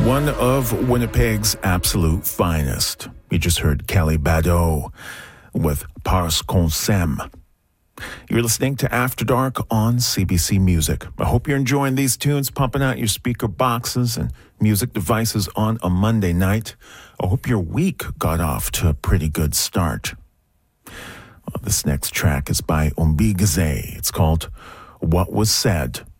One of Winnipeg's absolute finest. You just heard Kelly Bado with Parce qu'on s'aime. You're listening to After Dark on CBC Music. I hope you're enjoying these tunes, pumping out your speaker boxes and music devices on a Monday night. I hope your week got off to a pretty good start. Well, this next track is by Ombigaze. It's called What Was Said.